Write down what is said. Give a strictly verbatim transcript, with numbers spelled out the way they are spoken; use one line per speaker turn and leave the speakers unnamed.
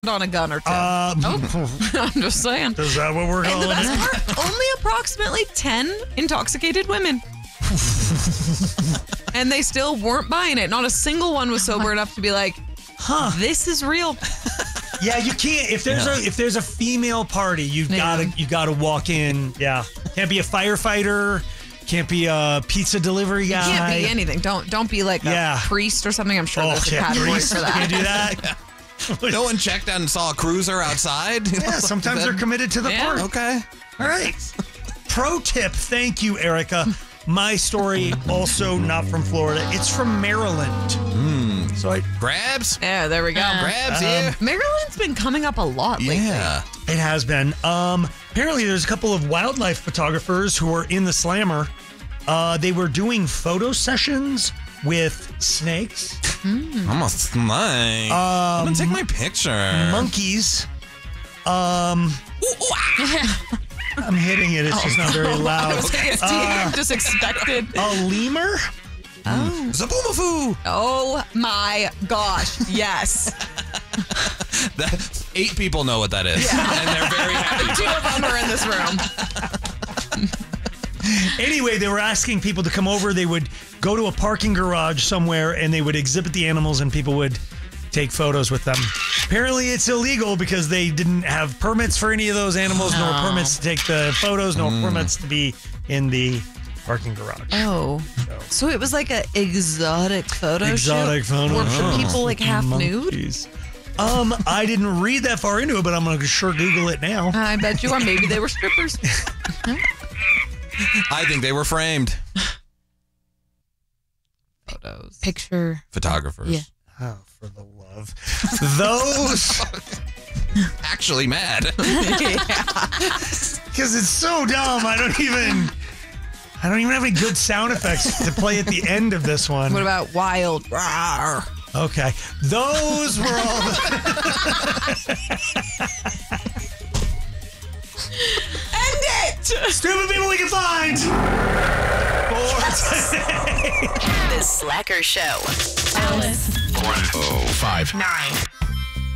on a gun or two.
Um,
oh, I'm just saying.
Is that what we're
And
calling
the best
it?
part, only approximately ten intoxicated women. And they still weren't buying it. Not a single one was sober enough to be like, huh, this is real.
Yeah, you can't. If there's
Yeah.
a if there's a female party, you've
Yeah.
gotta you gotta walk in. Yeah, can't be a firefighter. Can't be a pizza delivery guy.
Can't be anything. Don't don't be like a
Yeah.
priest or something. I'm sure
Oh,
there's a
yeah,
category
priest.
for that.
Can't do that.
No one checked out and saw a cruiser outside. You know,
Yeah, sometimes
then-
they're committed to the
Yeah.
party.
Okay.
All right. Pro tip. Thank you, Erica. My story also not from Florida. It's from Maryland.
Mm.
So I,
Grabs.
Yeah, there we go.
Grabs.
Um,
Yeah.
Maryland's been coming up a lot lately.
Yeah.
it has been. Um, apparently, there's a couple of wildlife photographers who are in the slammer. Uh, they were doing photo sessions with snakes,
Almost mine.
Um,
I'm gonna take my picture.
monkeys. Um, I'm hitting it. It's just not very loud.
It's
Uh,
just expected.
A lemur.
Oh.
Zaboomafoo.
Oh my gosh. Yes.
That, eight people know what that is, and they're very happy.
Two of them are in this room.
Anyway, they were asking people to come over. They would go to a parking garage somewhere and they would exhibit the animals and people would take photos with them. Apparently it's illegal because they didn't have permits for any of those animals, nor
Oh.
permits to take the photos, nor permits to be in the parking garage.
Oh. So it was like a exotic photo
Exotic
shoot?
photo
Were
shoot.
people like half nude?
Monkeys. Um, I didn't read that far into it, but I'm going to sure Google it now.
I bet you are. Maybe they were strippers.
I think they were framed.
Photos.
Picture.
Photographers.
Yeah.
Oh, for the love. Those,
Actually mad.
because it's so dumb. I don't even, I don't even have any good sound effects to play at the end of this one.
What about wild? Rawr.
Okay. Those were all the...
End it!
stupid people we can find for today.
The Slacker Show.
Alice.
one oh five.
Nine.